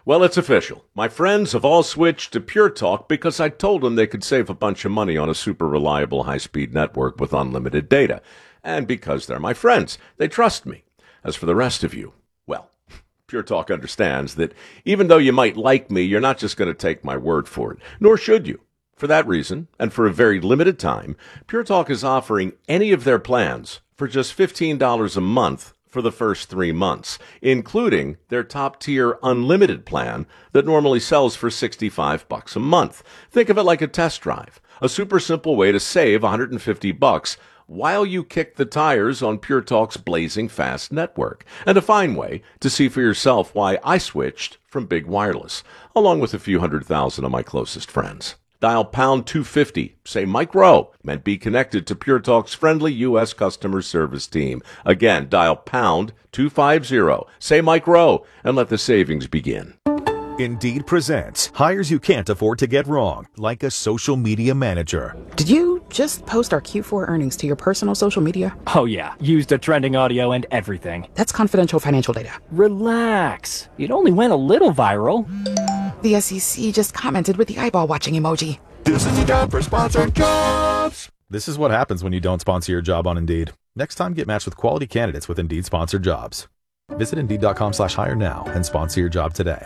Well, it's official. My friends have all switched to Pure Talk because I told them they could save a bunch of money on a super reliable high-speed network with unlimited data. And because they're my friends, they trust me. As for the rest of you, well, Pure Talk understands that even though you might like me, you're not just going to take my word for it, nor should you. For that reason, and for a very limited time, Pure Talk is offering any of their plans for just $15 a month for the first 3 months, including their top-tier unlimited plan that normally sells for $65 a month. Think of it like a test drive, a super simple way to save $150 while you kick the tires on Pure Talk's blazing fast network, and a fine way to see for yourself why I switched from big wireless, along with a few 100,000 of my closest friends. Dial pound 250, say Mike Rowe, and be connected to Pure Talk's friendly U.S. customer service team. Again, dial pound 250, say Mike Rowe, and let the savings begin. Indeed presents hires you can't afford to get wrong, like a social media manager. Did you just post our Q4 earnings to your personal social media? Oh yeah, used the trending audio and everything. That's confidential financial data. Relax. It only went a little viral. The SEC just commented with the eyeball watching emoji. This is the job for sponsored jobs. This is what happens when you don't sponsor your job on Indeed. Next time, get matched with quality candidates with Indeed sponsored jobs. Visit Indeed.com/hire now and sponsor your job today.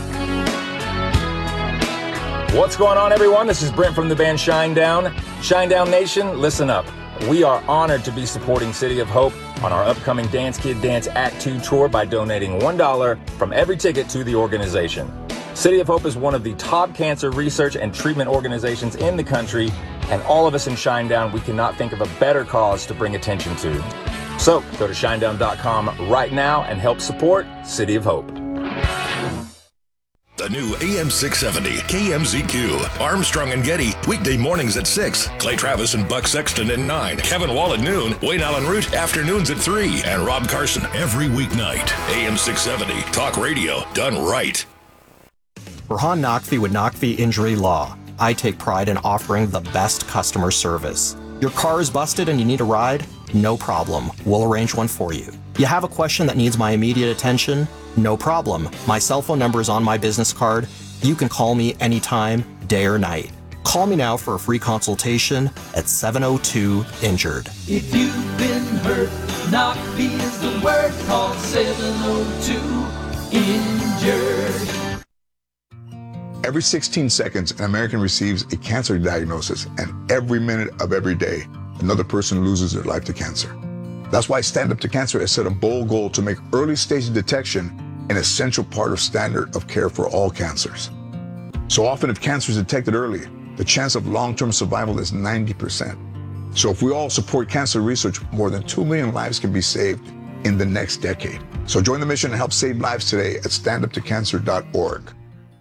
What's going on, everyone? This is Brent from the band Shinedown. Shinedown Nation, listen up. We are honored to be supporting City of Hope on our upcoming Dance Kid Dance Act 2 tour by donating $1 from every ticket to the organization. City of Hope is one of the top cancer research and treatment organizations in the country, and all of us in Shinedown, we cannot think of a better cause to bring attention to. So go to shinedown.com right now and help support City of Hope. The new AM 670 KMZQ. Armstrong and Getty, weekday mornings at 6. Clay Travis and Buck Sexton at 9. Kevin Wall at noon. Wayne Allen Root, afternoons at 3. And Rob Carson every weeknight. AM 670, talk radio done right. Rahan Naqvi with Naqvi Injury Law. I take pride in offering the best customer service. Your car is busted and you need a ride? No problem. We'll arrange one for you. You have a question that needs my immediate attention? No problem. My cell phone number is on my business card. You can call me anytime, day or night. Call me now for a free consultation at 702-INJURED. If you've been hurt, Naqvi is the word. Call 702-INJURED. Every 16 seconds, an American receives a cancer diagnosis, and every minute of every day, another person loses their life to cancer. That's why Stand Up to Cancer has set a bold goal to make early stage detection an essential part of standard of care for all cancers. So often, if cancer is detected early, the chance of long-term survival is 90%. So if we all support cancer research, more than 2 million lives can be saved in the next decade. So join the mission and help save lives today at standuptocancer.org.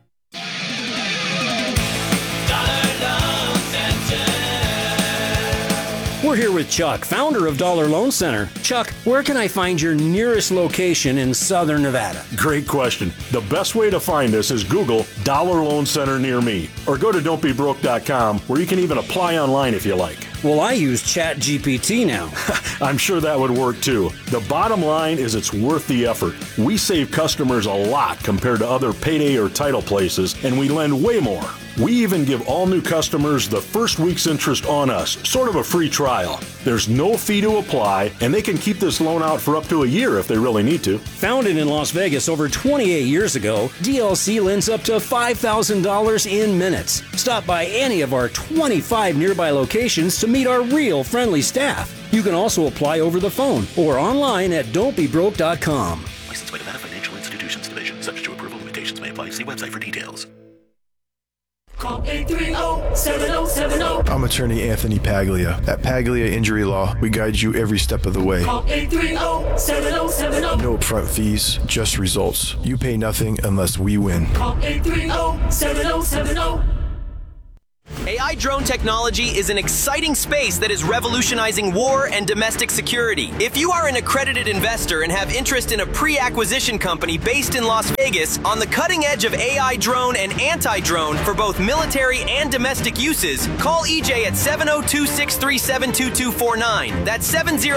We're here with Chuck, founder of Dollar Loan Center. Chuck, where can I find your nearest location in Southern Nevada? Great question. The best way to find us is Google Dollar Loan Center near me, or go to don'tbebroke.com, where you can even apply online if you like. Well, I use ChatGPT now. I'm sure that would work too. The bottom line is it's worth the effort. We save customers a lot compared to other payday or title places, and we lend way more. We even give all new customers the first week's interest on us, sort of a free trial. There's no fee to apply, and they can keep this loan out for up to a year if they really need to. Founded in Las Vegas over 28 years ago, DLC lends up to $5,000 in minutes. Stop by any of our 25 nearby locations to meet our real friendly staff. You can also apply over the phone or online at don'tbebroke.com. Licensed by Nevada Financial Institutions Division. Subject to approval, limitations may apply. See website for details. Call 830-7070. I'm attorney Anthony Paglia. At Paglia Injury Law, we guide you every step of the way. Call 830-7070. No upfront fees, just results. You pay nothing unless we win. Call 830-7070. AI drone technology is an exciting space that is revolutionizing war and domestic security. If you are an accredited investor and have interest in a pre-acquisition company based in Las Vegas on the cutting edge of AI drone and anti-drone for both military and domestic uses, call EJ at 702-637-2249. That's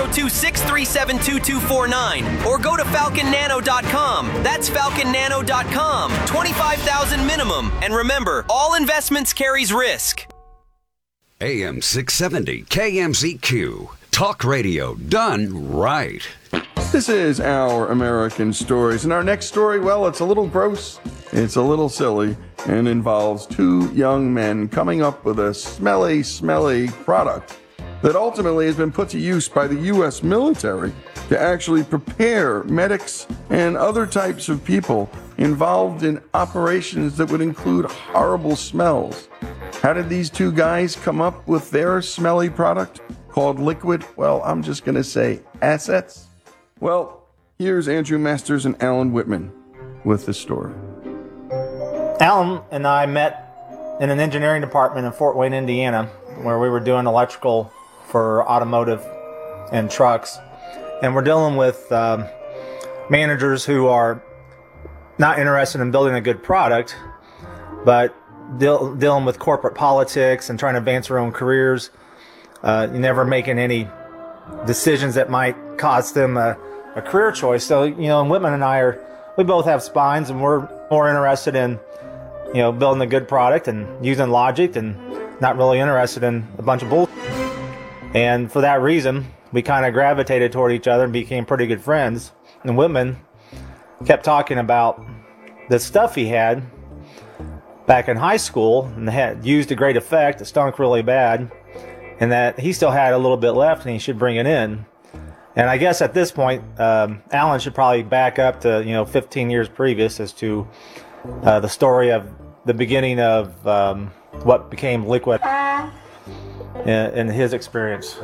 702-637-2249. Or go to falconnano.com. That's falconnano.com. $25,000 minimum. And remember, all investments carries risk. AM 670 KMZQ. Talk radio done right. This is Our American Stories. And our next story, well, it's a little gross, it's a little silly, and involves two young men coming up with a smelly product that ultimately has been put to use by the U.S. military to actually prepare medics and other types of people involved in operations that would include horrible smells. How did these two guys come up with their smelly product called liquid? Well, I'm just going to say assets. Well, here's Andrew Masters and Alan Whitman with the story. Alan and I met in an engineering department in Fort Wayne, Indiana, where we were doing electrical for automotive and trucks. And we're dealing with managers who are not interested in building a good product, but dealing with corporate politics and trying to advance their own careers, never making any decisions that might cost them a career choice. So, and Whitman and I we both have spines, and we're more interested in, building a good product and using logic, and not really interested in a bunch of bull. And for that reason, we kind of gravitated toward each other and became pretty good friends. And Whitman kept talking about the stuff he had back in high school and had used to great effect. It stunk really bad, and that he still had a little bit left and he should bring it in. And I guess at this point, Alan should probably back up to 15 years previous as to the story of the beginning of what became liquid in his experience.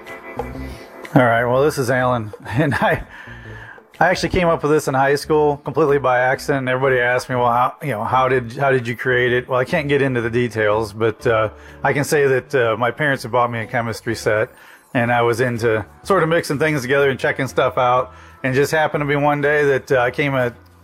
All right. Well, this is Alan, and I actually came up with this in high school completely by accident. Everybody asked me, well, how did you create it? Well, I can't get into the details, but I can say that my parents had bought me a chemistry set, and I was into sort of mixing things together and checking stuff out. And just happened to be one day that I came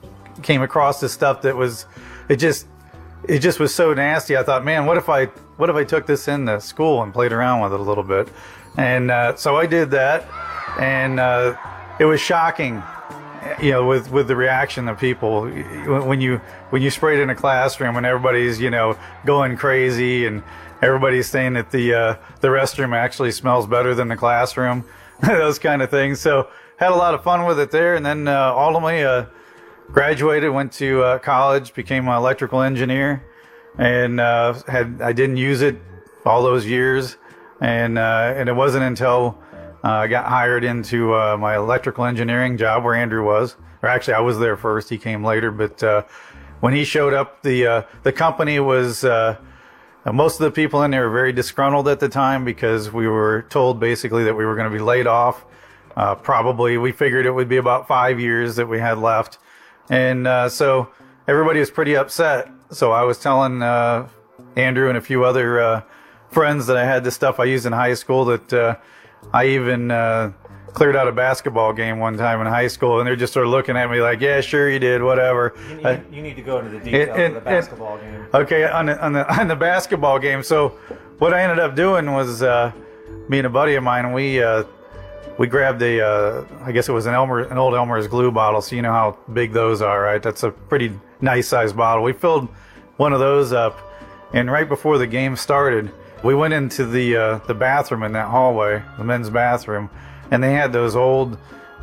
across this stuff that was it just was so nasty. I thought, man, what if I took this into school and played around with it a little bit? And so I did that, and it was shocking. With the reaction of people when you spray it in a classroom and everybody's going crazy and everybody's saying that the restroom actually smells better than the classroom, those kind of things. So had a lot of fun with it there, and then ultimately graduated, went to college, became an electrical engineer, and I didn't use it all those years, and it wasn't until I got hired into my electrical engineering job where Andrew was. Or actually, I was there first. He came later. But when he showed up, the company was most of the people in there were very disgruntled at the time because we were told basically that we were going to be laid off. Probably, we figured it would be about 5 years that we had left. And so everybody was pretty upset. So I was telling Andrew and a few other friends that I had this stuff I used in high school that I even cleared out a basketball game one time in high school, and they're just sort of looking at me like, yeah, sure you did, whatever. You need to go into the details of the basketball game. Okay, on the basketball game. So what I ended up doing was me and a buddy of mine, we grabbed I guess it was an old Elmer's glue bottle, so you know how big those are, right? That's a pretty nice sized bottle. We filled one of those up, and right before the game started, we went into the bathroom in that hallway, the men's bathroom, and they had those old,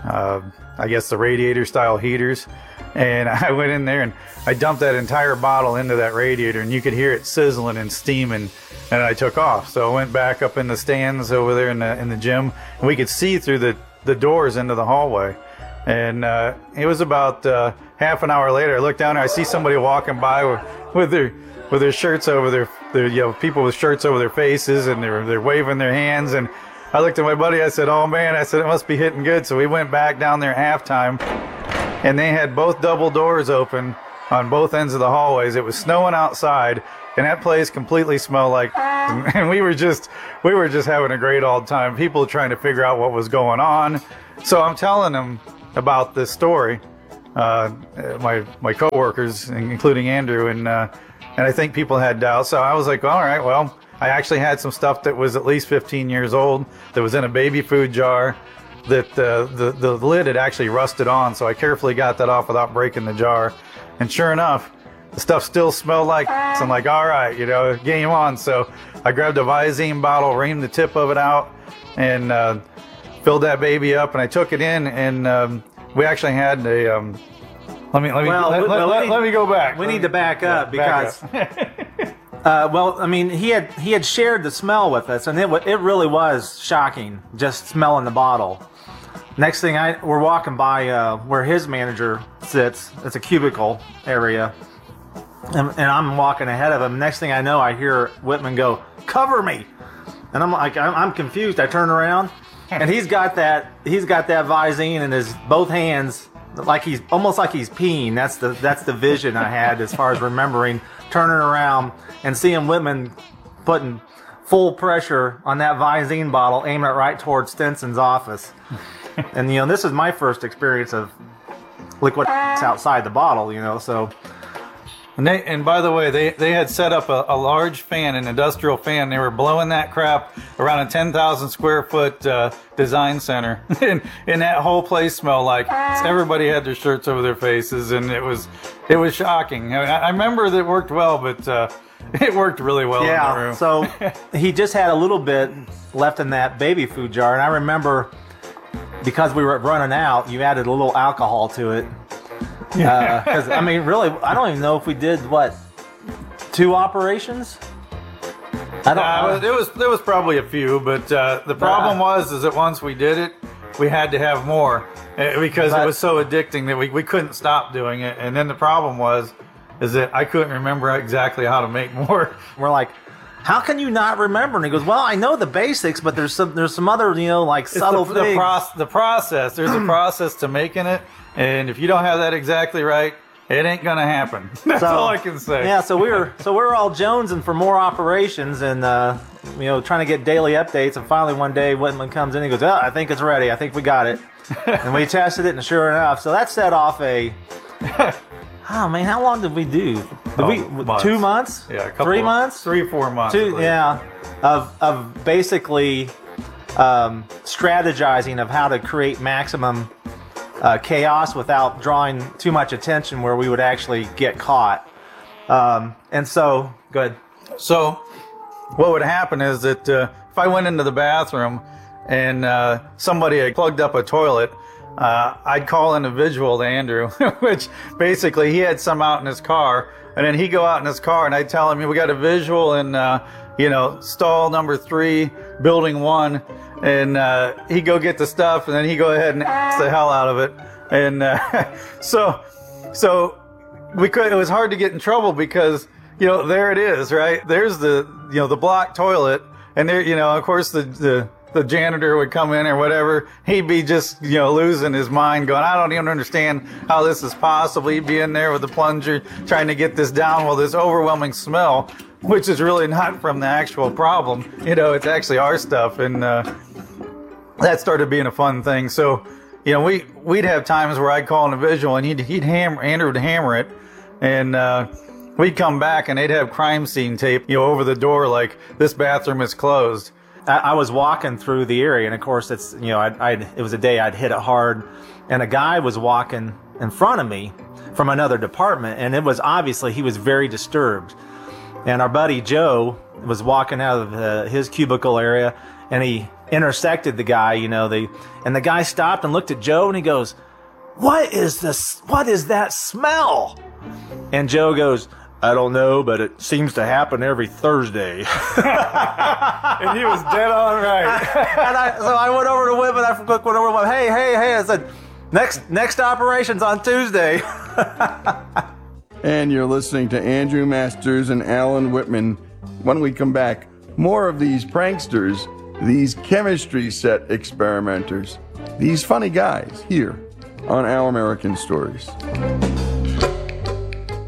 I guess the radiator style heaters. And I went in there and I dumped that entire bottle into that radiator, and you could hear it sizzling and steaming, and I took off. So I went back up in the stands over there in the gym, and we could see through the doors into the hallway. And it was about half an hour later, I looked down and I see somebody walking by with their shirts over their people with shirts over their faces, and they're waving their hands. And I looked at my buddy, I said, oh man, I said, it must be hitting good. So we went back down there at halftime, and they had both double doors open, on both ends of the hallways. It was snowing outside, and that place completely smelled like, and we were just having a great old time. People trying to figure out what was going on. So I'm telling them about this story, my coworkers, including Andrew, and I think people had doubts. So I was like, all right, well, I actually had some stuff that was at least 15 years old that was in a baby food jar that the lid had actually rusted on. So I carefully got that off without breaking the jar. And sure enough, the stuff still smelled like. So I'm like, all right, game on. So I grabbed a Visine bottle, reamed the tip of it out, and filled that baby up. And I took it in, and we actually had a. Let me go back. We need to back up because. Well, I mean, he had shared the smell with us, and it really was shocking just smelling the bottle. Next thing we're walking by where his manager sits. It's a cubicle area, and I'm walking ahead of him. Next thing I know, I hear Whitman go, "Cover me!" And I'm like, I'm confused. I turn around, and he's got that Visine in his both hands, almost like he's peeing. That's the vision I had as far as remembering turning around and seeing Whitman putting full pressure on that Visine bottle, aiming it right towards Stinson's office. And this is my first experience of liquid outside the bottle. So. And by the way, they had set up a large fan, an industrial fan. They were blowing that crap around a 10,000 square foot design center, and that whole place smelled like. Everybody had their shirts over their faces, and it was shocking. I remember that it worked well, but it worked really well in the room. So he just had a little bit left in that baby food jar, and I remember because we were running out, you added a little alcohol to it. Because I mean, really, I don't even know if we did 2 operations. I don't know. There was probably a few, but the problem was that once we did it, we had to have more because it was so addicting that we couldn't stop doing it. And then the problem is that I couldn't remember exactly how to make more. We're like, how can you not remember? And he goes, well, I know the basics, but there's some other subtle things. The process. There's a process to making it. And if you don't have that exactly right, it ain't gonna happen. That's all I can say. Yeah, so we were all jonesing for more operations and trying to get daily updates. And finally one day Whitman comes in and he goes, "Oh, I think it's ready. I think we got it." And we tested it, and sure enough, so that set off a. Oh man, how long did we do? 2 months? Yeah, 3 months? 3-4 months. Of basically strategizing of how to create maximum chaos without drawing too much attention where we would actually get caught. And so, good. So, what would happen is that if I went into the bathroom and somebody had plugged up a toilet, I'd call in a visual to Andrew, which basically he had some out in his car, and then he'd go out in his car and I'd tell him, we got a visual in, stall number 3, building 1, and he'd go get the stuff, and then he'd go ahead and ass the hell out of it. And so it was hard to get in trouble because, there it is, right? There's the block toilet, and there, of course the janitor would come in or whatever. He'd be just, losing his mind going, I don't even understand how this is possible. He'd be in there with the plunger trying to get this down. Well, this overwhelming smell, which is really not from the actual problem. It's actually our stuff. And that started being a fun thing. So, we'd have times where I'd call in a visual and Andrew would hammer it. And we'd come back and they'd have crime scene tape, over the door like, this bathroom is closed. I was walking through the area, and of course, it's it was a day I'd hit it hard, and a guy was walking in front of me from another department, and it was obviously he was very disturbed. And our buddy Joe was walking out of his cubicle area, and he intersected the guy, and the guy stopped and looked at Joe, and he goes, "What is this? What is that smell?" And Joe goes, "I don't know, but it seems to happen every Thursday." And he was dead on right. So I went over to Whitman. I went over to him. Hey. I said, next operation's on Tuesday. And you're listening to Andrew Masters and Alan Whitman. When we come back, more of these pranksters, these chemistry set experimenters, these funny guys here on Our American Stories.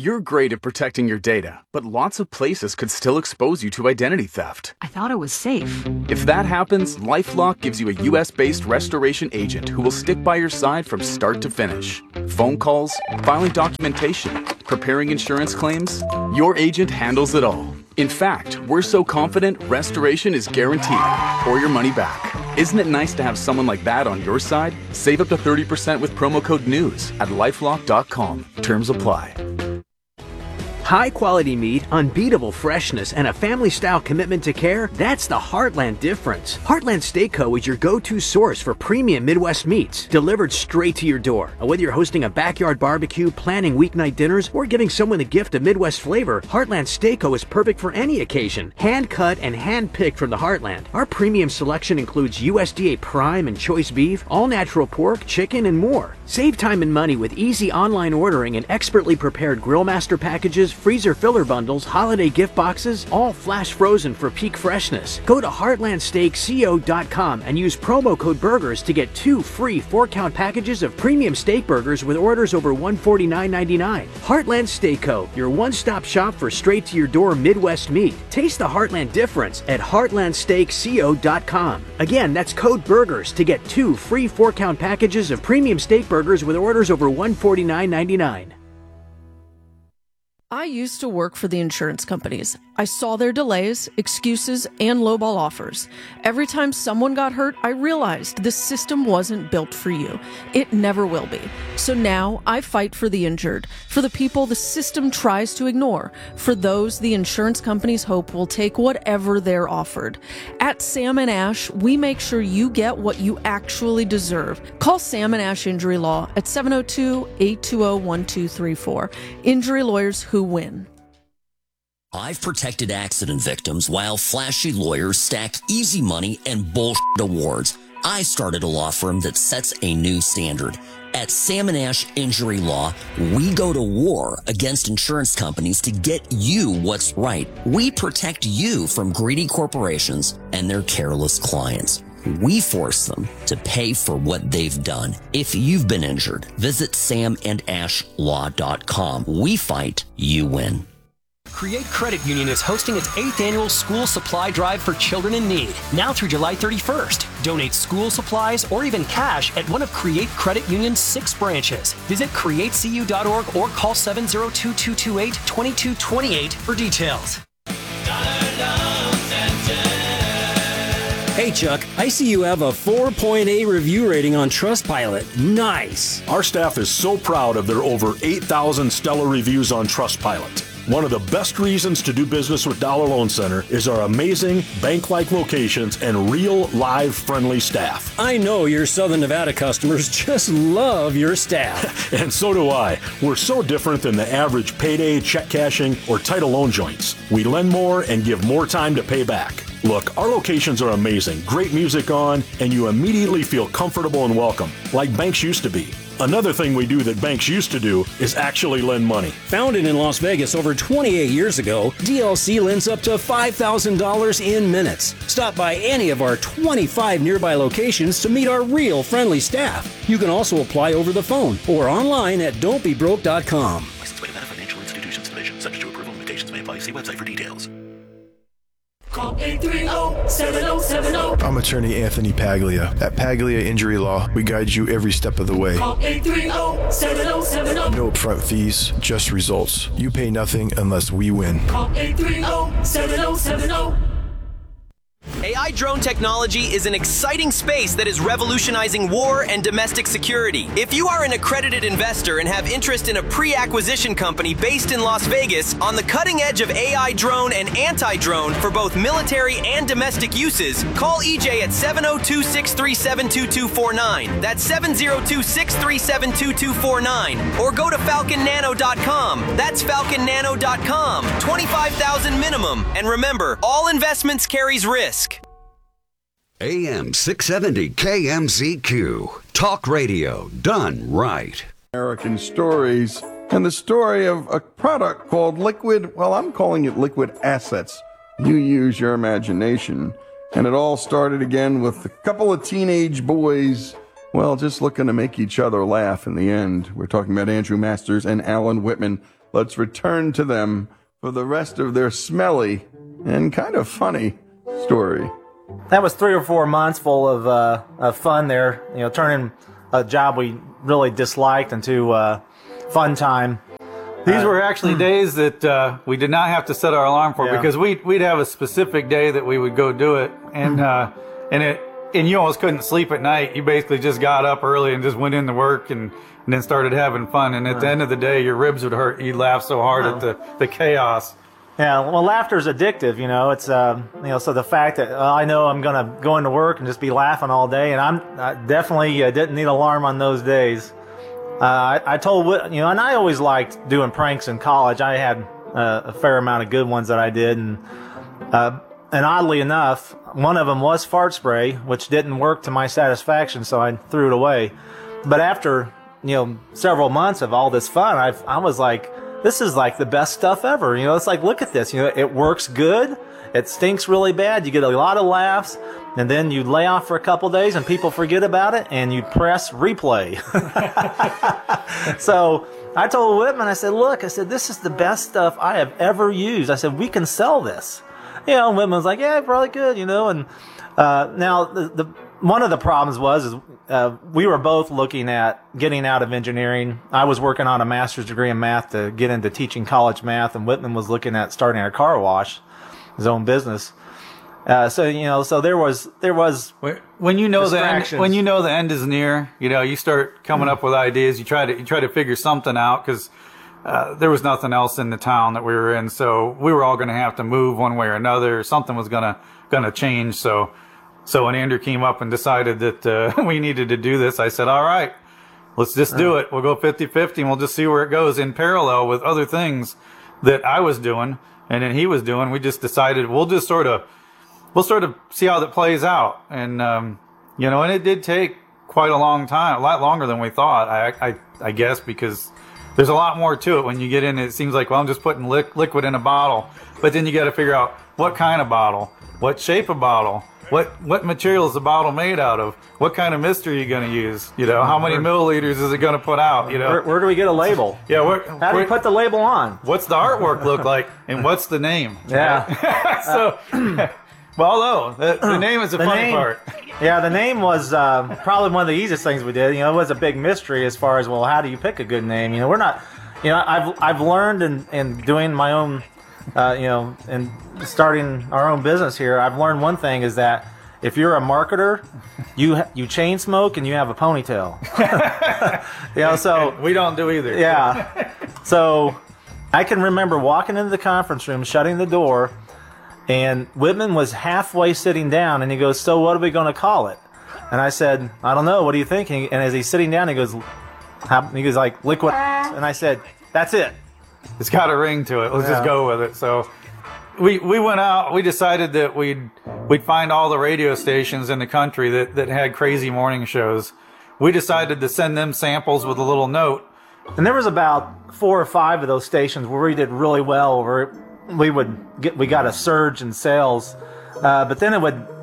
You're great at protecting your data, but lots of places could still expose you to identity theft. I thought it was safe. If that happens, LifeLock gives you a US-based restoration agent who will stick by your side from start to finish. Phone calls, filing documentation, preparing insurance claims, your agent handles it all. In fact, we're so confident restoration is guaranteed or your money back. Isn't it nice to have someone like that on your side? Save up to 30% with promo code NEWS at lifelock.com. Terms apply. High-quality meat, unbeatable freshness, and a family-style commitment to care, that's the Heartland difference. Heartland Steak Co. is your go-to source for premium Midwest meats, delivered straight to your door. And whether you're hosting a backyard barbecue, planning weeknight dinners, or giving someone a gift of Midwest flavor, Heartland Steak Co. is perfect for any occasion. Hand-cut and hand-picked from the Heartland. Our premium selection includes USDA prime and choice beef, all-natural pork, chicken, and more. Save time and money with easy online ordering and expertly prepared Grillmaster packages, freezer filler bundles, holiday gift boxes, all flash frozen for peak freshness. Go to heartlandsteakco.com and use promo code BURGERS to get 2 free 4-count packages of premium steak burgers with orders over $149.99. Heartland Steak Co., your one-stop shop for straight-to-your-door Midwest meat. Taste the Heartland difference at heartlandsteakco.com. Again, that's code BURGERS to get 2 free 4-count packages of premium steak burgers with orders over $149.99. I used to work for the insurance companies. I saw their delays, excuses, and lowball offers. Every time someone got hurt, I realized the system wasn't built for you. It never will be. So now I fight for the injured, for the people the system tries to ignore, for those the insurance companies hope will take whatever they're offered. At Sam & Ash, we make sure you get what you actually deserve. Call Sam & Ash Injury Law at 702-820-1234. Injury lawyers who win. I've protected accident victims while flashy lawyers stack easy money and bullshit awards. I started a law firm that sets a new standard. At Sam & Ash Injury Law, we go to war against insurance companies to get you what's right. We protect you from greedy corporations and their careless clients. We force them to pay for what they've done. If you've been injured, visit samandashlaw.com. We fight, you win. Create Credit Union is hosting its 8th annual school supply drive for children in need, now through July 31st. Donate school supplies or even cash at one of Create Credit Union's 6 branches. Visit createcu.org or call 702-228-2228 for details. Hey Chuck, I see you have a 4.8 review rating on Trustpilot. Nice. Our staff is so proud of their over 8,000 stellar reviews on Trustpilot. One of the best reasons to do business with Dollar Loan Center is our amazing bank-like locations and real, live, friendly staff. I know your Southern Nevada customers just love your staff. And so do I. We're so different than the average payday, check cashing, or title loan joints. We lend more and give more time to pay back. Look, our locations are amazing, great music on, and you immediately feel comfortable and welcome, like banks used to be. Another thing we do that banks used to do is actually lend money. Founded in Las Vegas over 28 years ago, DLC lends up to $5,000 in minutes. Stop by any of our 25 nearby locations to meet our real friendly staff. You can also apply over the phone or online at don'tbebroke.com. Licensed by Nevada Financial Institutions Division. Subject to approval, limitations may apply. See website for details. Call 830-7070. I'm attorney Anthony Paglia. At Paglia Injury Law, we guide you every step of the way. Call 830-7070. No upfront fees, just results. You pay nothing unless we win. Call 830-7070. AI drone technology is an exciting space that is revolutionizing war and domestic security. If you are an accredited investor and have interest in a pre-acquisition company based in Las Vegas on the cutting edge of AI drone and anti-drone for both military and domestic uses, call EJ at 702-637-2249. That's 702-637-2249. Or go to falconnano.com. That's falconnano.com. $25,000 minimum. And remember, all investments carries risk. AM 670 KMZQ. Talk radio done right. American Stories, and the story of a product called Liquid, well, I'm calling it Liquid Assets. You use your imagination. And it all started again with a couple of teenage boys, well, just looking to make each other laugh in the end. We're talking about Andrew Masters and Alan Whitman. let's return to them for the rest of their smelly and kind of funny story. That was 3 or 4 months full of fun there, turning a job we really disliked into fun time. These were actually days that we did not have to set our alarm for, because we'd have a specific day that we would go do it, and you almost couldn't sleep at night. You basically just got up early and just went into work and then started having fun. And at the end of the day, your ribs would hurt. You'd laugh so hard at the chaos. Yeah, well, laughter is addictive. It's so the fact that I know I'm going to go into work and just be laughing all day, and I definitely didn't need an alarm on those days. I told, and I always liked doing pranks in college. I had a fair amount of good ones that I did, and oddly enough, one of them was fart spray, which didn't work to my satisfaction, so I threw it away. But after, several months of all this fun, I was like, this is like the best stuff ever. It's like, look at this. It works good. It stinks really bad. You get a lot of laughs, and then you lay off for a couple days, and people forget about it, and you press replay. So I told Whitman, I said, look, this is the best stuff I have ever used. I said, we can sell this. Whitman was like, yeah, probably good, And now the one of the problems was we were both looking at getting out of engineering. I was working on a master's degree in math to get into teaching college math, and Whitman was looking at starting a car wash, his own business. So there was when the end is near, you start coming up with ideas. You try to figure something out, because there was nothing else in the town that we were in, so we were all going to have to move one way or another. Something was gonna change. So when Andrew came up and decided that we needed to do this, I said, all right, let's just do it. We'll go 50-50, and we'll just see where it goes. In parallel with other things that I was doing and then he was doing, we just decided we'll sort of see how that plays out. And and it did take quite a long time, a lot longer than we thought. I guess because there's a lot more to it. When you get in, it seems like, well, I'm just putting liquid in a bottle, but then you got to figure out what kind of bottle, what shape of bottle, what material is the bottle made out of, what kind of mist are you going to use, how many milliliters is it going to put out, Where do we get a label? Yeah, how do we put the label on? What's the artwork look like, and what's the name? Yeah. The name is the funny part. Yeah, the name was probably one of the easiest things we did. It was a big mystery as far as, well, how do you pick a good name? We're not, I've learned in doing my own, and starting our own business here, I've learned one thing is that if you're a marketer, you chain smoke and you have a ponytail. So we don't do either. Yeah. So I can remember walking into the conference room, shutting the door, and Whitman was halfway sitting down, and he goes, so what are we going to call it? And I said, I don't know, what do you think? And as he's sitting down, he goes like, liquid. And I said, that's it. It's got a ring to it. Let's just go with it. So we went out. We decided that we'd find all the radio stations in the country that had crazy morning shows. We decided to send them samples with a little note. And there was about 4 or 5 of those stations where we did really well. Where we got a surge in sales, but then it would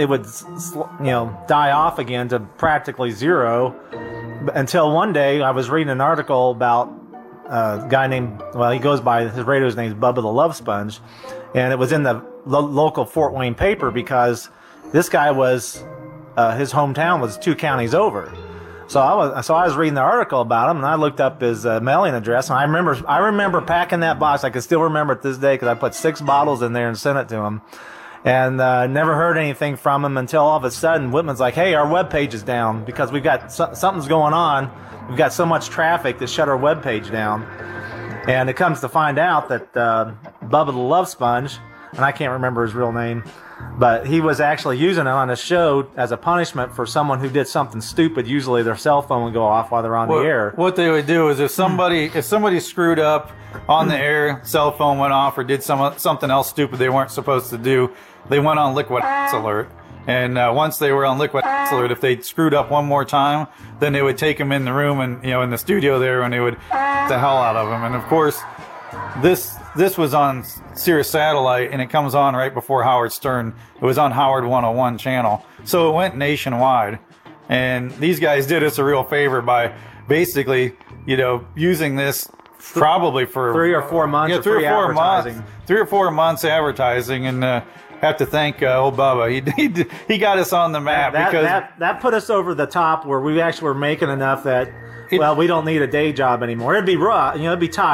die off again to practically zero, until one day I was reading an article about a guy named, he goes by, his radio's name is Bubba the Love Sponge, and it was in the local Fort Wayne paper because this guy was his hometown was 2 counties over. So I was reading the article about him, and I looked up his mailing address, and I remember packing that box. I can still remember it this day because I put 6 bottles in there and sent it to him, and never heard anything from him until all of a sudden Whitman's like, "Hey, our webpage is down because we've got something's going on. We've got so much traffic that shut our webpage down." And it comes to find out that Bubba the Love Sponge, and I can't remember his real name, but he was actually using it on a show as a punishment for someone who did something stupid. Usually their cell phone would go off while they're on the air. What they would do is if somebody screwed up on the air, cell phone went off, or did something else stupid they weren't supposed to do, they went on liquid alert. And once they were on liquid alert, if they screwed up one more time, then they would take them in the room and in the studio there, and they would the hell out of them. And of course, this was on Sirius Satellite, and it comes on right before Howard Stern. It was on Howard 101 channel, so it went nationwide. And these guys did us a real favor by basically, using this probably for 3 or 4 months. Yeah, of free advertising. 3 or 4 months advertising, and have to thank old Bubba. He got us on the map because that put us over the top where we actually were making enough that we don't need a day job anymore. It'd be rough, it'd be tight.